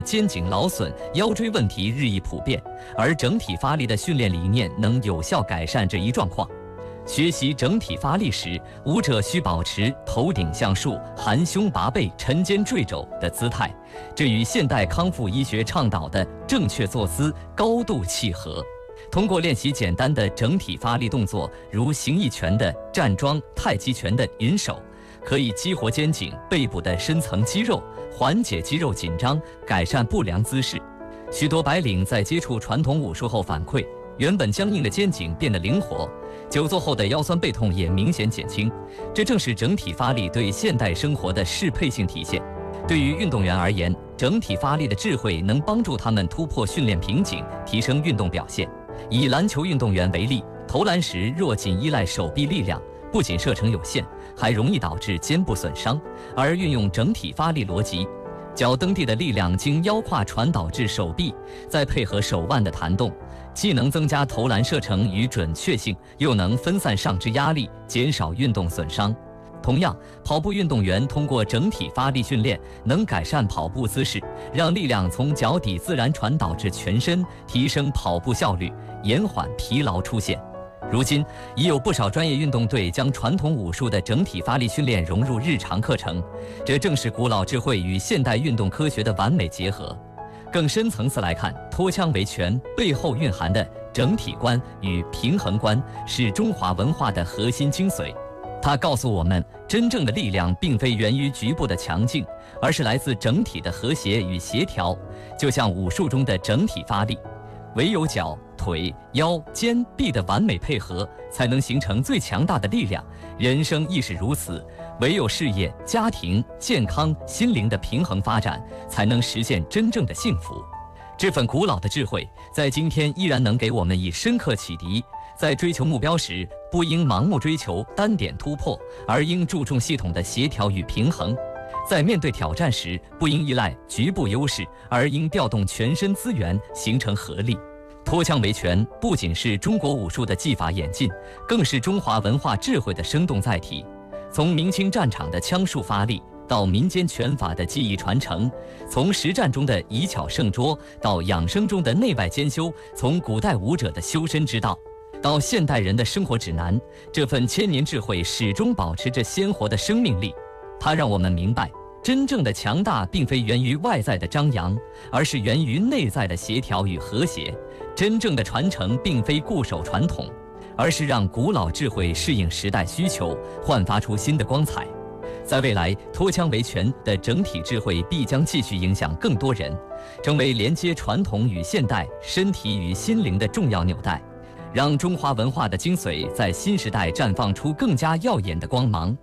肩颈劳损、腰椎问题日益普遍，而整体发力的训练理念能有效改善这一状况。学习整体发力时，舞者需保持头顶向竖、含胸拔背、沉肩坠肘的姿态，这与现代康复医学倡导的正确坐姿高度契合。通过练习简单的整体发力动作，如形意拳的站桩、太极拳的引手，可以激活肩颈、背部的深层肌肉，缓解肌肉紧张，改善不良姿势。许多白领在接触传统武术后反馈，原本僵硬的肩颈变得灵活，久坐后的腰酸背痛也明显减轻。这正是整体发力对现代生活的适配性体现。对于运动员而言，整体发力的智慧能帮助他们突破训练瓶颈，提升运动表现。以篮球运动员为例，投篮时若仅依赖手臂力量，不仅射程有限，还容易导致肩部损伤。而运用整体发力逻辑，脚蹬地的力量经腰胯传导至手臂，再配合手腕的弹动，既能增加投篮射程与准确性，又能分散上肢压力，减少运动损伤。同样，跑步运动员通过整体发力训练，能改善跑步姿势，让力量从脚底自然传导至全身，提升跑步效率，延缓疲劳出现。如今，已有不少专业运动队将传统武术的整体发力训练融入日常课程，这正是古老智慧与现代运动科学的完美结合。更深层次来看，脱枪为拳背后蕴含的整体观与平衡观，是中华文化的核心精髓。它告诉我们，真正的力量并非源于局部的强劲，而是来自整体的和谐与协调。就像武术中的整体发力，唯有脚、腿、腰、肩、臂的完美配合，才能形成最强大的力量。人生亦是如此，唯有事业、家庭、健康、心灵的平衡发展，才能实现真正的幸福。这份古老的智慧，在今天依然能给我们以深刻启迪。在追求目标时，不应盲目追求单点突破，而应注重系统的协调与平衡。在面对挑战时，不应依赖局部优势，而应调动全身资源，形成合力。脱枪为拳不仅是中国武术的技法演进，更是中华文化智慧的生动载体。从明清战场的枪术发力，到民间拳法的技艺传承，从实战中的以巧胜拙，到养生中的内外兼修，从古代武者的修身之道，到现代人的生活指南，这份千年智慧始终保持着鲜活的生命力。它让我们明白，真正的强大并非源于外在的张扬，而是源于内在的协调与和谐。真正的传承并非固守传统，而是让古老智慧适应时代需求，焕发出新的光彩。在未来，脱枪为拳的整体智慧必将继续影响更多人，成为连接传统与现代、身体与心灵的重要纽带，让中华文化的精髓在新时代绽放出更加耀眼的光芒。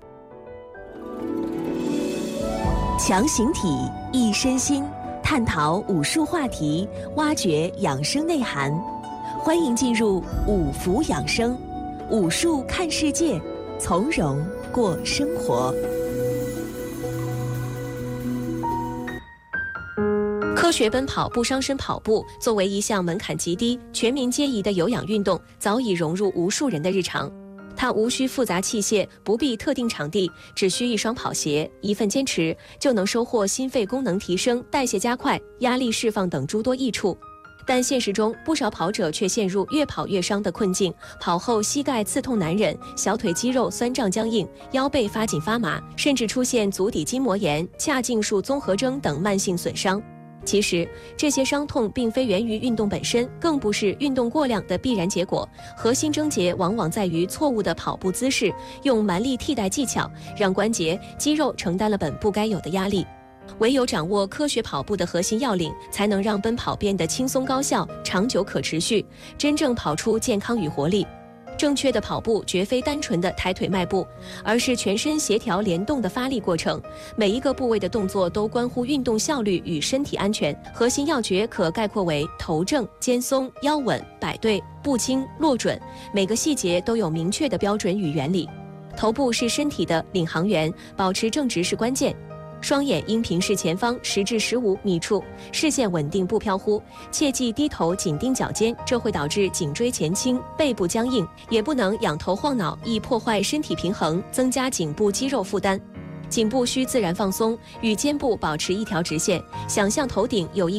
强形体，益身心，探讨武术话题，挖掘养生内涵。欢迎进入五福养生，武术看世界，从容过生活。 科学奔跑不伤身跑步作为一项门槛极低、全民皆宜的有氧运动，早已融入无数人的日常。它无需复杂器械，不必特定场地，只需一双跑鞋，一份坚持，就能收获心肺功能提升、代谢加快、压力释放等诸多益处。但现实中，不少跑者却陷入越跑越伤的困境，跑后膝盖刺痛难忍，小腿肌肉酸胀僵硬，腰背发紧发麻，甚至出现足底筋膜炎、髂胫束综合征等慢性损伤。其实，这些伤痛并非源于运动本身，更不是运动过量的必然结果。核心症结往往在于错误的跑步姿势，用蛮力替代技巧，让关节、肌肉承担了本不该有的压力。唯有掌握科学跑步的核心要领，才能让奔跑变得轻松高效、长久可持续，真正跑出健康与活力。正确的跑步绝非单纯的抬腿迈步，而是全身协调联动的发力过程。每一个部位的动作都关乎运动效率与身体安全。核心要诀可概括为头正、肩松、腰稳、摆对、步轻、落准，每个细节都有明确的标准与原理。头部是身体的领航员，保持正直是关键。双眼应平视前方10至15米处，视线稳定不飘忽，切忌低头紧盯脚尖，这会导致颈椎前倾、背部僵硬，也不能仰头晃脑，易破坏身体平衡，增加颈部肌肉负担。 颈部需自然放松，与肩部保持一条直线，想象头顶有一